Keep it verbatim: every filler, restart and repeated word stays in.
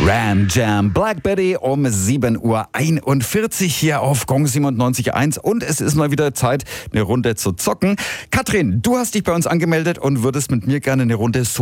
Ram Jam Black Betty um sieben Uhr einundvierzig hier auf Gong siebenundneunzig Komma eins und es ist mal wieder Zeit, eine Runde zu zocken. Katrin, du hast dich bei uns angemeldet und würdest mit mir gerne eine Runde so